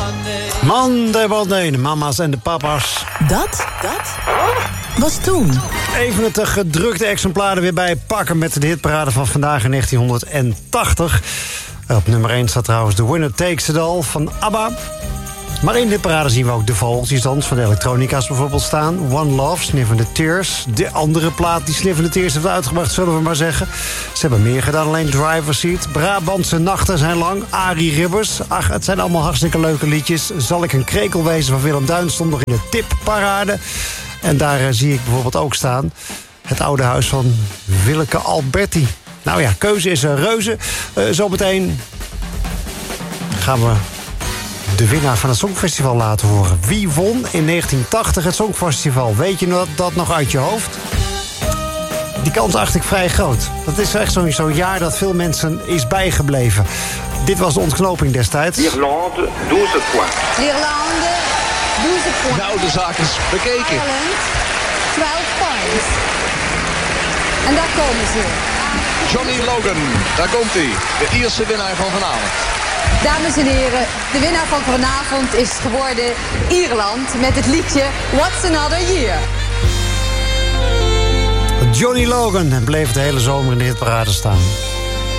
Monday, de mama's en de papa's. Dat was toen. Even het gedrukte exemplaar er weer bij pakken met de hitparade van vandaag in 1980. Op nummer 1 staat trouwens The Winner Takes It All van ABBA. Maar in dit parade zien we ook de Vogeltjesdans van de elektronica's bijvoorbeeld staan. One Love, Sniffende Tears. De andere plaat die Sniffende Tears heeft uitgebracht, zullen we maar zeggen. Ze hebben meer gedaan, alleen Driver's Seat. Brabantse nachten zijn lang. Arie Ribbers. Ach, het zijn allemaal hartstikke leuke liedjes. Zal ik een krekel wezen van Willem Duin stond nog in de tipparade. En daar zie ik bijvoorbeeld ook staan het oude huis van Willeke Alberti. Nou ja, keuze is een reuze. Zometeen gaan we de winnaar van het Songfestival laten horen. Wie won in 1980 het Songfestival? Weet je dat nog uit je hoofd? Die kans acht ik vrij groot. Dat is echt zo'n jaar dat veel mensen is bijgebleven. Dit was de ontknoping destijds. Irlande, 12 points. Irlande, 12 points. Nou, de zaak is bekeken. Ireland, 12 points. En daar komen ze. Johnny Logan, daar komt hij. De Ierse winnaar van vanavond. Dames en heren, de winnaar van vanavond is geworden Ierland met het liedje What's Another Year. Johnny Logan bleef de hele zomer in de hitparade staan.